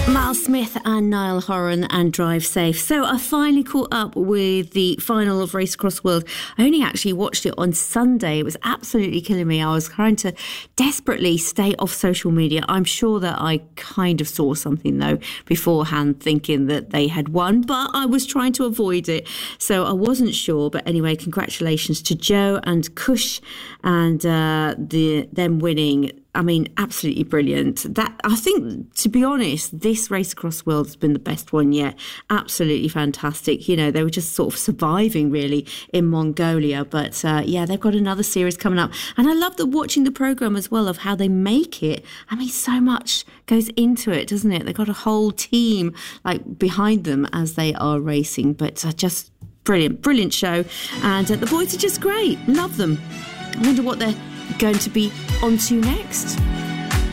Miles Smith and Niall Horan and Drive Safe. So I finally caught up with the final of Race Across World. I only actually watched it on Sunday. It was absolutely killing me. I was trying to desperately stay off social media. I'm sure that I kind of saw something though beforehand thinking that they had won, but I was trying to avoid it. So I wasn't sure. But anyway, congratulations to Joe and Kush and them winning. I mean, absolutely brilliant. That I think, to be honest, this Race Across World has been the best one yet. Absolutely fantastic. You know, they were just sort of surviving really in Mongolia. But yeah, they've got another series coming up. And I love watching the programme as well of how they make it. I mean, so much goes into it, doesn't it? They've got a whole team like behind them as they are racing. But just brilliant show. And the boys are just great. Love them. I wonder what they're going to be onto next.